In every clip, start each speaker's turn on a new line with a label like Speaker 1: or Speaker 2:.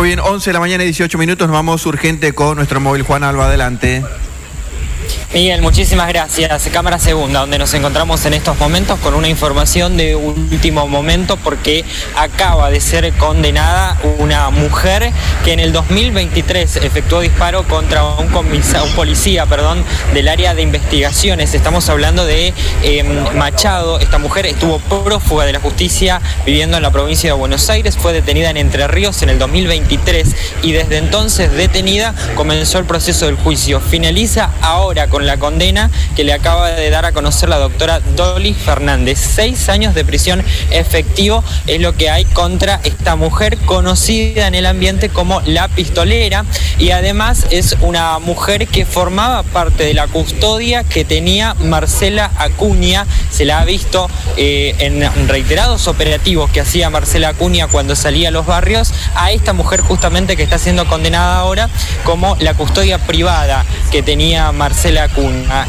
Speaker 1: Muy bien, 11 de la mañana y 18 minutos, nos vamos urgente con nuestro móvil. Juan Alba, adelante.
Speaker 2: Miguel, muchísimas gracias. Cámara Segunda, donde nos encontramos en estos momentos con una información de último momento, porque acaba de ser condenada una mujer que en el 2023 efectuó disparo contra un policía del área de investigaciones. Estamos hablando de Machado. Esta mujer estuvo prófuga de la justicia viviendo en la provincia de Buenos Aires, fue detenida en Entre Ríos en el 2023 y desde entonces detenida comenzó el proceso del juicio. Finaliza ahora con la condena que le acaba de dar a conocer la doctora Dolly Fernández. 6 años de prisión efectivo es lo que hay contra esta mujer, conocida en el ambiente como la pistolera, y además es una mujer que formaba parte de la custodia que tenía Marcela Acuña. Se la ha visto en reiterados operativos que hacía Marcela Acuña cuando salía a los barrios, a esta mujer justamente que está siendo condenada ahora como la custodia privada que tenía Marcela Acuña.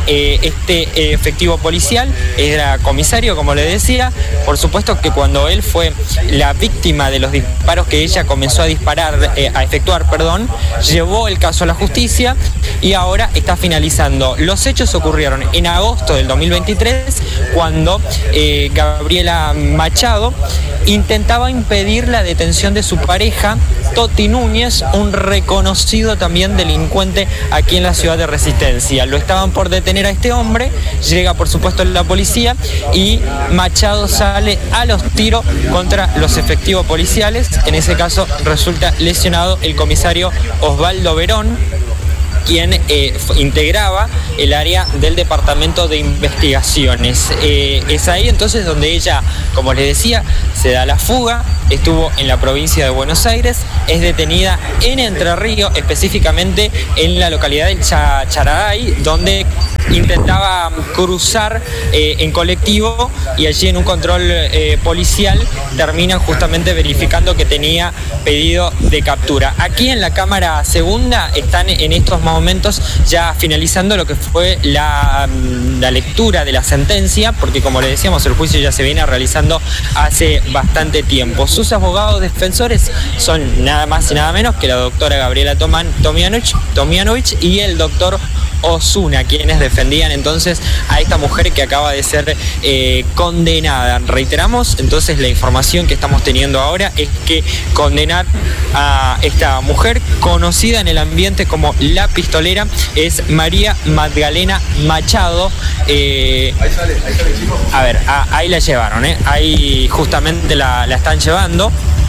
Speaker 2: Este efectivo policial era comisario, como le decía. Por supuesto que cuando él fue la víctima de los disparos que ella comenzó a efectuar, llevó el caso a la justicia y ahora está finalizando. Los hechos ocurrieron en agosto del 2023, cuando Gabriela Machado intentaba impedir la detención de su pareja, Toti Núñez, un reconocido también delincuente aquí en la ciudad de Resistencia. Lo estaban por detener a este hombre, llega por supuesto la policía y Machado sale a los tiros contra los efectivos policiales. En ese caso resulta lesionado el comisario Osvaldo Verón, quien integraba el área del Departamento de Investigaciones. Es ahí entonces donde ella, como les decía, se da la fuga, estuvo en la provincia de Buenos Aires, es detenida en Entre Ríos, específicamente en la localidad de Charaday, donde intentaba cruzar en colectivo y allí en un control policial terminan justamente verificando que tenía pedido de captura. Aquí en la Cámara Segunda están en estos momentos ya finalizando lo que fue la lectura de la sentencia, porque como le decíamos, el juicio ya se viene realizando hace bastante tiempo. Sus abogados defensores son nada más y nada menos que la doctora Gabriela Tomianovich y el doctor Osuna, quienes defendían entonces a esta mujer que acaba de ser condenada. Reiteramos, entonces la información que estamos teniendo ahora es que condenar a esta mujer, conocida en el ambiente como la pistolera, es María Magdalena Machado. Ahí la llevaron, ahí justamente la están llevando.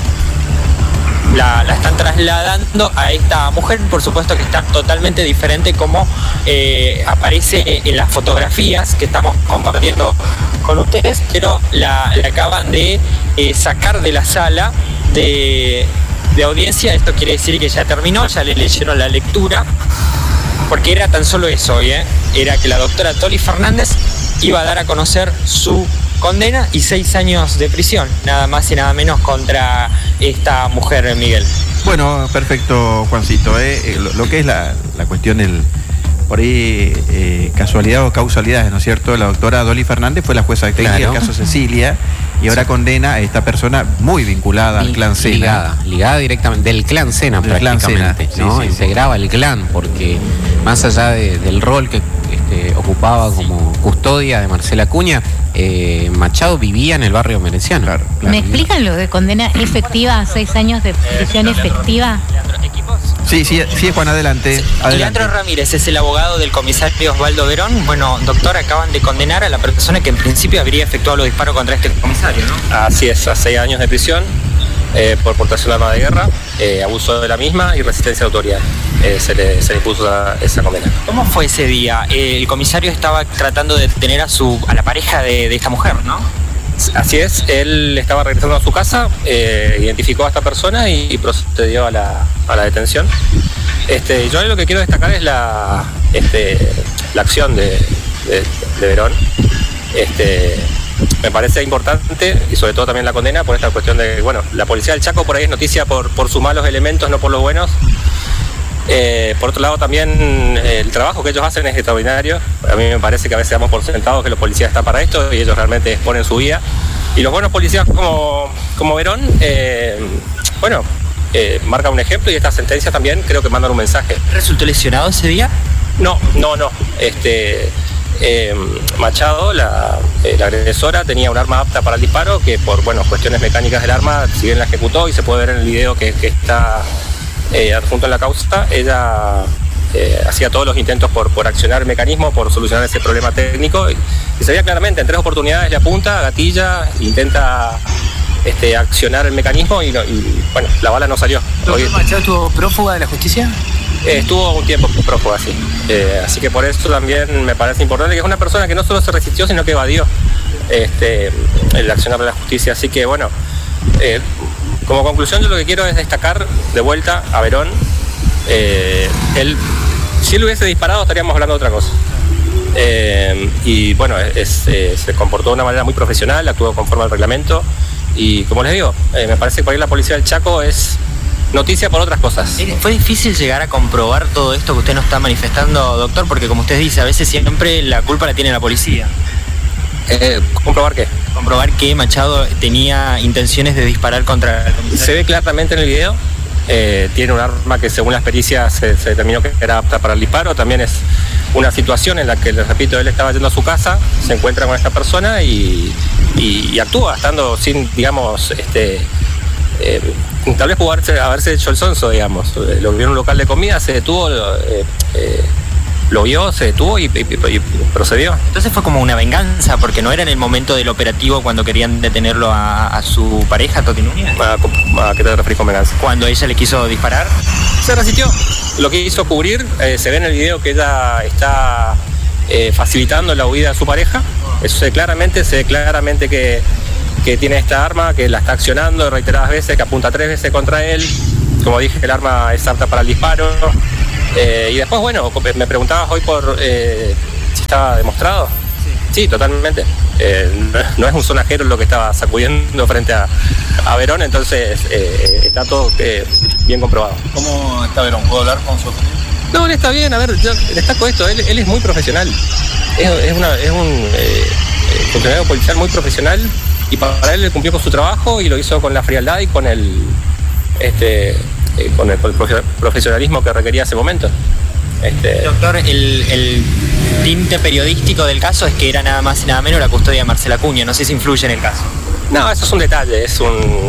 Speaker 2: La están trasladando a esta mujer, por supuesto que está totalmente diferente como aparece en las fotografías que estamos compartiendo con ustedes, pero la acaban de sacar de la sala de audiencia. Esto quiere decir que ya terminó, ya le leyeron la lectura, porque era tan solo eso hoy, era que la doctora Dolly Fernández iba a dar a conocer su condena y 6 años de prisión, nada más y nada menos, contra esta mujer, Miguel.
Speaker 1: Bueno, perfecto, Juancito. Lo que es la cuestión del, por ahí, casualidad o causalidades, ¿no es cierto? La doctora Dolly Fernández fue la jueza que tenía el caso Cecilia y ahora condena a esta persona muy vinculada al clan Sena.
Speaker 3: Ligada directamente, del clan Sena prácticamente, ¿no? Sí, integraba el clan, porque más allá del rol que ocupaba como custodia de Marcela Acuña, Machado vivía en el barrio Mereciano. Claro.
Speaker 4: ¿Me explican lo de condena efectiva, 6 años de prisión efectiva?
Speaker 1: Sí, Juan, adelante.
Speaker 2: Leandro Ramírez es el abogado del comisario Osvaldo Verón. Bueno, doctor, acaban de condenar a la persona que en principio habría efectuado los disparos contra este comisario, ¿no?
Speaker 5: Así es, a 6 años de prisión por portación de arma de guerra, abuso de la misma y resistencia a autoridad. Se le impuso esa condena.
Speaker 2: ¿Cómo fue ese día? El comisario estaba tratando de detener a la pareja de esta mujer, ¿no?
Speaker 5: Así es, él estaba regresando a su casa, identificó a esta persona y procedió a la detención. Yo lo que quiero destacar es la acción de Verón. Me parece importante, y sobre todo también la condena, por esta cuestión de, bueno, la policía del Chaco por ahí es noticia por sus malos elementos, no por los buenos. Por otro lado también el trabajo que ellos hacen es extraordinario. A mí me parece que a veces damos por sentado que los policías están para esto y ellos realmente exponen su vida. Y los buenos policías como Verón, marcan un ejemplo y estas sentencias también creo que mandan un mensaje.
Speaker 2: ¿Resultó lesionado ese día?
Speaker 5: No. Machado, la agresora, tenía un arma apta para el disparo que por cuestiones mecánicas del arma, si bien la ejecutó y se puede ver en el video que está adjunto en la causa, ella hacía todos los intentos por accionar el mecanismo, por solucionar ese problema técnico y se veía claramente, en 3 oportunidades le apunta, gatilla, intenta accionar el mecanismo y la bala no salió.
Speaker 6: ¿Doctor Machado estuvo prófuga de la justicia?
Speaker 5: Estuvo un tiempo prófuga, sí. Así que por eso también me parece importante que es una persona que no solo se resistió, sino que evadió el accionar de la justicia. Así que como conclusión yo lo que quiero es destacar de vuelta a Verón. Si él hubiese disparado estaríamos hablando de otra cosa. Se comportó de una manera muy profesional, actuó conforme al reglamento y como les digo, me parece que por ahí la policía del Chaco es noticia por otras cosas.
Speaker 2: ¿Fue difícil llegar a comprobar todo esto que usted nos está manifestando, doctor? Porque como usted dice, a veces siempre la culpa la tiene la policía.
Speaker 5: ¿Comprobar qué?
Speaker 2: Comprobar que Machado tenía intenciones de disparar contra el comisario.
Speaker 5: Se ve claramente en el video. Tiene un arma que según las pericias se determinó que era apta para el disparo. También es una situación en la que, les repito, él estaba yendo a su casa, se encuentra con esta persona y actúa, estando sin, digamos, tal vez pudo haberse hecho el sonso, digamos. Lo vio en un local de comida, se detuvo, lo vio, se detuvo y procedió.
Speaker 2: Entonces fue como una venganza, porque no era en el momento del operativo cuando querían detenerlo a su pareja, Toti Núñez.
Speaker 5: ¿A qué te referís con venganza?
Speaker 2: Cuando ella le quiso disparar.
Speaker 5: Se resistió. Lo que hizo cubrir, se ve en el video que ella está facilitando la huida de su pareja. Eso se ve claramente que tiene esta arma, que la está accionando reiteradas veces, que apunta 3 veces contra él. Como dije, el arma es apta para el disparo. Y después, me preguntabas hoy por si estaba demostrado. Sí, totalmente. No es un sonajero lo que estaba sacudiendo frente a Verón, entonces está todo bien comprobado.
Speaker 7: ¿Cómo está Verón? ¿Puedo hablar con su opinión?
Speaker 5: No, él está bien. A ver, yo destaco esto, él es muy profesional. Es un funcionario policial muy profesional y para él cumplió con su trabajo y lo hizo con la frialdad y con el profesionalismo que requería ese momento.
Speaker 2: Doctor, el tinte periodístico del caso es que era nada más y nada menos la custodia de Marcela Acuña. No sé si influye en el caso.
Speaker 5: No, eso es un detalle, es un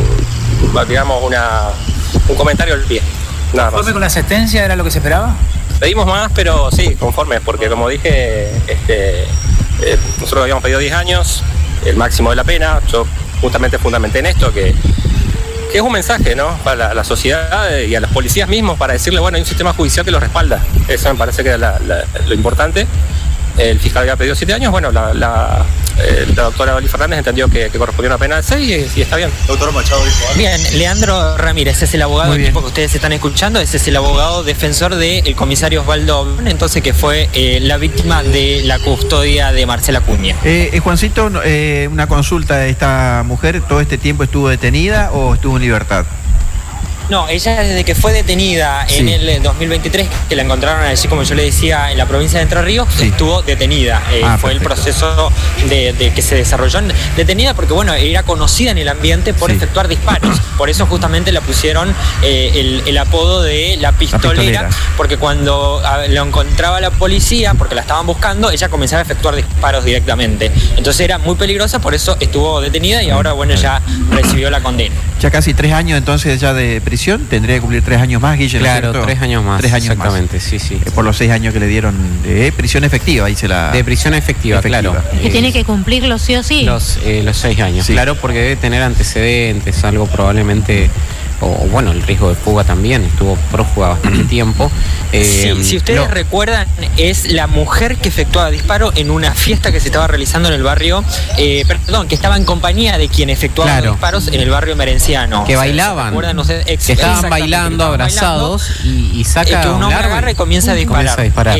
Speaker 5: comentario al pie.
Speaker 6: ¿Conforme con la sentencia era lo que se esperaba?
Speaker 5: Pedimos más, pero sí, conforme, porque como dije, nosotros habíamos pedido 10 años, el máximo de la pena. Yo justamente fundamenté en esto que es un mensaje, ¿no?, para la sociedad y a los policías mismos, para decirle, hay un sistema judicial que los respalda. Eso me parece que era lo importante. El fiscal había pedido 7 años, la doctora Doli Fernández entendió que correspondía una pena de 6 y está bien.
Speaker 7: Doctor Machado dijo algo.
Speaker 2: Bien, Leandro Ramírez es el abogado del tipo que ustedes están escuchando, ese es el abogado defensor del comisario Osvaldo, entonces que fue la víctima de la custodia de Marcela Acuña.
Speaker 1: Juancito, una consulta de esta mujer, ¿todo este tiempo estuvo detenida o estuvo en libertad?
Speaker 2: No, ella desde que fue detenida en el 2023, que la encontraron allí, como yo le decía, en la provincia de Entre Ríos, estuvo detenida. Fue el proceso de que se desarrolló detenida porque, era conocida en el ambiente por efectuar disparos. Por eso justamente la pusieron el apodo de la pistolera, porque cuando lo encontraba la policía, porque la estaban buscando, ella comenzaba a efectuar disparos directamente. Entonces era muy peligrosa, por eso estuvo detenida y ahora, ya recibió la condena.
Speaker 1: Ya casi 3 años entonces ya de prisión, tendría que cumplir 3 años más, Guille.
Speaker 3: Claro, 3 años más.
Speaker 1: 3 años
Speaker 3: exactamente,
Speaker 1: más.
Speaker 3: Sí.
Speaker 1: Por los 6 años que le dieron de prisión efectiva, dice la...
Speaker 3: De prisión efectiva. Claro.
Speaker 4: Es que tiene que cumplirlo sí o sí.
Speaker 3: Los 6 años, claro, porque debe tener antecedentes, algo probablemente... el riesgo de fuga también, estuvo prófuga bastante tiempo.
Speaker 2: Si ustedes recuerdan, es la mujer que efectuaba disparo en una fiesta que se estaba realizando en el barrio, que estaba en compañía de quien efectuaba los disparos en el barrio merenciano.
Speaker 3: Que bailaban, que estaban bailando, abrazados, y saca
Speaker 2: que un hombre agarra y comienza a disparar.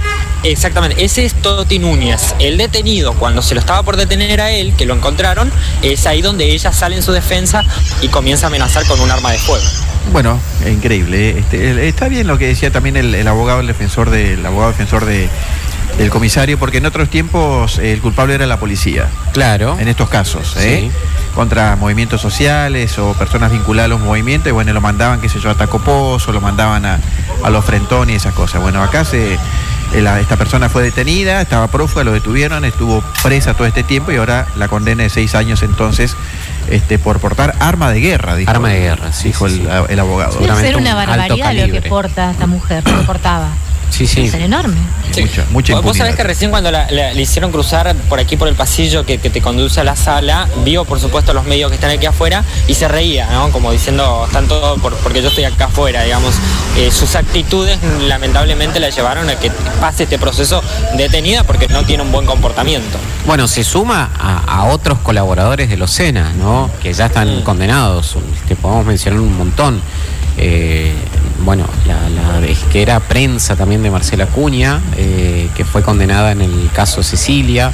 Speaker 2: Ese es Toti Núñez. El detenido, cuando se lo estaba por detener a él, que lo encontraron, es ahí donde ella sale en su defensa y comienza a amenazar con un arma de fuego.
Speaker 1: Bueno, increíble. Está bien lo que decía también el abogado defensor de del comisario, porque en otros tiempos el culpable era la policía.
Speaker 3: Claro.
Speaker 1: En estos casos,
Speaker 3: Sí.
Speaker 1: Contra movimientos sociales o personas vinculadas a los movimientos, y bueno, lo mandaban, qué sé yo, a Tacopozo, lo mandaban a los Frentones y esas cosas. Bueno, acá esta persona fue detenida, estaba prófuga, lo detuvieron, estuvo presa todo este tiempo y ahora la condena de 6 años entonces por portar arma de guerra, dijo.
Speaker 3: Arma de guerra, sí,
Speaker 1: dijo
Speaker 3: sí,
Speaker 1: el abogado.
Speaker 4: Debe ser una barbaridad lo que porta esta mujer, lo que portaba.
Speaker 3: Sí, sí.
Speaker 4: Es enorme.
Speaker 2: Sí.
Speaker 1: Mucha impunidad.
Speaker 2: Vos sabés que recién cuando le hicieron cruzar por aquí por el pasillo que te conduce a la sala, vio por supuesto los medios que están aquí afuera y se reía, ¿no? Como diciendo, están todos porque yo estoy acá afuera, digamos. Sus actitudes lamentablemente la llevaron a que pase este proceso detenida porque no tiene un buen comportamiento.
Speaker 3: Bueno, se suma a otros colaboradores de los SENA, ¿no? Que ya están condenados, podemos mencionar un montón. Bueno, la que era prensa también de Marcela Acuña, que fue condenada en el caso Cecilia,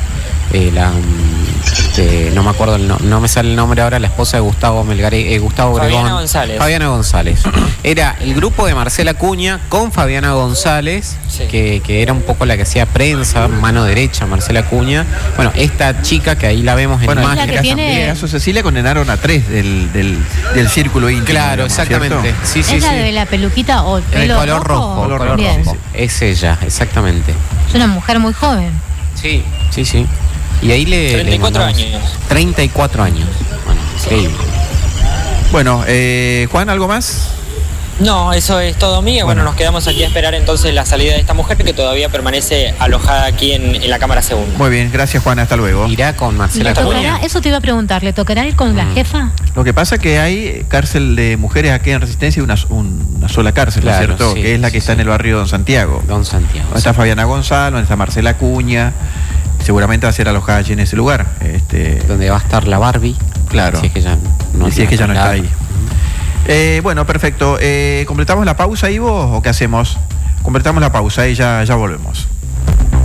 Speaker 3: no me acuerdo, no me sale el nombre ahora, la esposa de Gustavo Obregón. Fabiana González. Era el grupo de Marcela Acuña con Fabiana González, sí, que era un poco la que hacía prensa, mano derecha Marcela Acuña. Bueno, esta chica que ahí la vemos en imagen.
Speaker 1: En el caso Cecilia condenaron a 3 del círculo íntimo.
Speaker 3: Claro, digamos, exactamente. Sí,
Speaker 4: ¿Es la de la peluquita o el pelo
Speaker 3: color rojo?
Speaker 1: Color rojo.
Speaker 3: Sí. Es ella, exactamente.
Speaker 4: Es una mujer muy joven.
Speaker 3: Sí, sí, sí. Y ahí
Speaker 2: 34 años.
Speaker 3: 34 años. Bueno, increíble.
Speaker 1: Bueno, Juan, ¿algo más?
Speaker 2: No, eso es todo mío. Bueno, nos quedamos aquí a esperar entonces la salida de esta mujer que todavía permanece alojada aquí en la Cámara Segunda.
Speaker 1: Muy bien, gracias Juan, hasta luego.
Speaker 3: Irá con Marcela Acuña.
Speaker 4: Eso te iba a preguntar, ¿le tocará ir con la jefa?
Speaker 1: Lo que pasa es que hay cárcel de mujeres aquí en Resistencia, una sola cárcel,
Speaker 3: claro,
Speaker 1: ¿no es cierto?
Speaker 3: Sí,
Speaker 1: que es la que está en el barrio Don Santiago.
Speaker 3: Don Santiago.
Speaker 1: Donde está Fabiana González, donde está Marcela Acuña. Seguramente va a ser alojada allí en ese lugar.
Speaker 3: Donde va a estar la Barbie.
Speaker 1: Claro.
Speaker 3: Si es que ya no
Speaker 1: está ahí. Bueno, perfecto. ¿Completamos la pausa, Ivo, o qué hacemos? Completamos la pausa y ya volvemos.